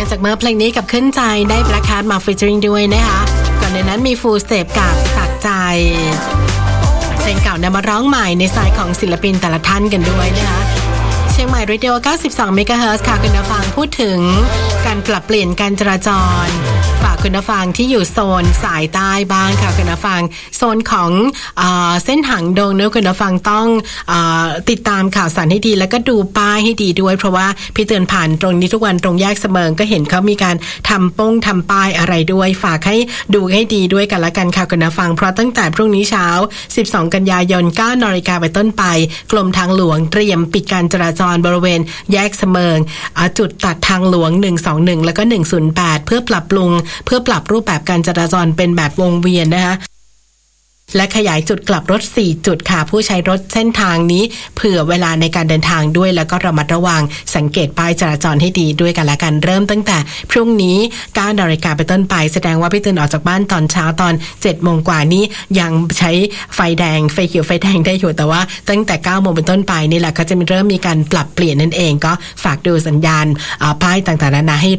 จากเมื่อเพลงนี้กับขึ้นใจได้แบล็คฮาร์ทมาฟีเจอริงด้วยนะคะก่อนในนั้นมีฟูลสเตปกับตักใจเพลงเก่านำมาร้องใหม่ในสายของศิลปินแต่ละท่านกันด้วยนะคะเชียงใหม่เรดิโอ92เมกะเฮิรตซ์ค่ะคุณผู้ฟังพูดถึงการปรับเปลี่ยนการจราจรฝากคุณผู้ฟังที่อยู่โซนสายใต้บ้างค่ะคุณผู้ฟังโซนของเส้นหางดงเนี่ยคุณผู้ฟังต้องติดตามข่าวสารให้ดีแล้วก็ดูป้ายให้ดีด้วยเพราะว่าพี่เตือนผ่านตรงนี้ทุกวันตรงแยกเสมิงก็เห็นเขามีการทำป้ายอะไรด้วยฝากให้ดูให้ดีด้วยกันละกันค่ะคุณผู้ฟังเพราะตั้งแต่พรุ่งนี้เช้า12กันยายน 9:00 น.ไปต้นไปกรมทางหลวงเตรียมปิดการจราจรบริเวณแยกเสมิงจุดตัดทางหลวง121แล้วก็108เพื่อปรับปรุงเพื่อปรับรูปแบบการจราจรเป็นแบบวงเวียนนะคะและขยายจุดกลับรถ4จุดค่ะผู้ใช้รถเส้นทางนี้เผื่อเวลาในการเดินทางด้วยแล้วก็ระมัดระวังสังเกตป้ายจราจรให้ดีด้วยกันละกันเริ่มตั้งแต่พรุ่งนี้ 9:00 น.ไปต้นไปแสดงว่าพี่ตื่นออกจากบ้านตอนเช้าตอน 7:00 น.กว่านี้ยังใช้ไฟแดงไฟเขียวไฟแดงได้อยู่แต่ว่าตั้งแต่ 9:00 น.เป็นต้นไปนี่แหละก็จะเริ่มมีการปรับเปลี่ยนนั่นเองก็ฝากดูสัญญาณป้ายต่างๆนานาให้